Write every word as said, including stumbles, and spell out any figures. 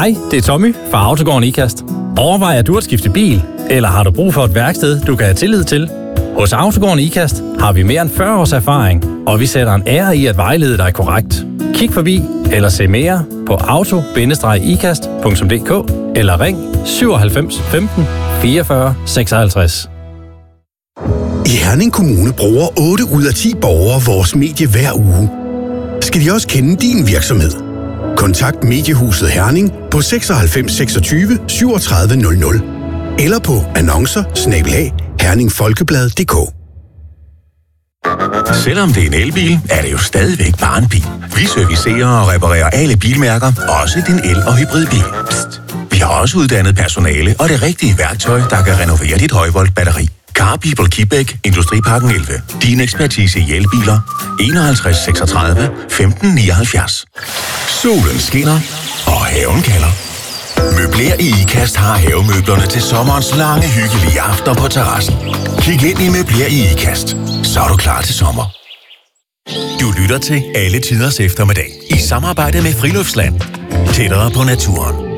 Hej, det er Tommy fra Autogården IKAST. Overvejer du at skifte bil, eller har du brug for et værksted, du kan have tillid til? Hos Autogården IKAST har vi mere end fyrre års erfaring, og vi sætter en ære i at vejlede dig korrekt. Kig forbi eller se mere på auto bindestreg ikast punktum d k eller ring syvoghalvfems femten fireogfyrre seksoghalvtreds. I Herning Kommune bruger otte ud af ti borgere vores medie hver uge. Skal de også kende din virksomhed? Kontakt Mediehuset Herning på seksoghalvfems seksogtyve syvogtredive nul nul eller på annoncer snabel-a herningfolkeblad punktum d k. Selvom det er en elbil, er det jo stadigvæk bare en bil. Vi servicerer og reparerer alle bilmærker, også din el- og hybridbil. Psst. Vi har også uddannet personale og det rigtige værktøj, der kan renovere dit højvolt-batteri. Car People Kibæk, Industriparken elleve. Din ekspertise i elbiler. enoghalvtreds seksogtredive femten nioghalvfjerds. Solen skinner, og haven kalder. Møbler i IKAST har havemøblerne til sommerens lange, hyggelige aftener på terrassen. Kig ind i Møbler i IKAST, så er du klar til sommer. Du lytter til Alle Tiders Eftermiddag i samarbejde med Friluftsland. Tættere på naturen.